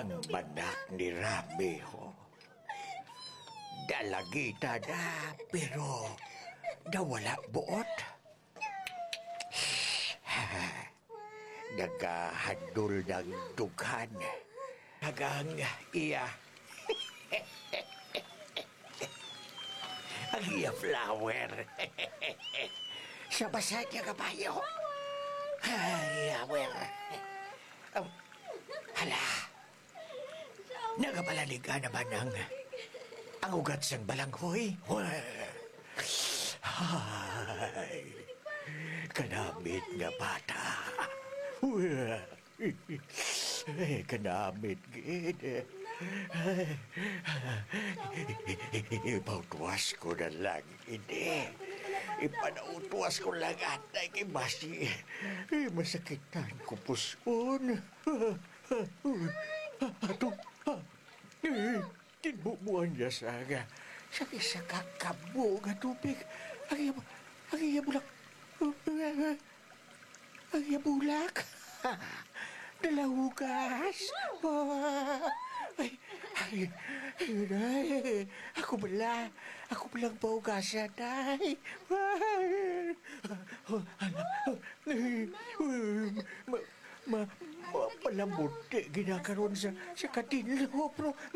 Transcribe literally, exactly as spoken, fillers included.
Ang banak ni Rabiho. Dalagita na, pero nawala buot. Nagahadol ng dughan. Hagang iya. Ang iya flower. Sa basa niya kabayo. Ay, flower. Um, hala. Nagapalalig ka naman ang ang ugat sang balanghoy. Ay, kanamit nga bata. Ay, kanamit gid. Ipautuwas ko na lang, hindi. Ipanautuwas ko lang atay kay Basi. Ay, masakitan ko puson. Ato, eh, tinbubuan niya sa nga. Sa isa kakabo nga tubig. Ang iya, ang iya bulak. Ang iya bulak. Dalahugas. Ay, ay, ay, ako bala. Ako balang paugasan, ay. Ma, ma, ma, palamuti ginakaroon sa, sa katinlo, bro.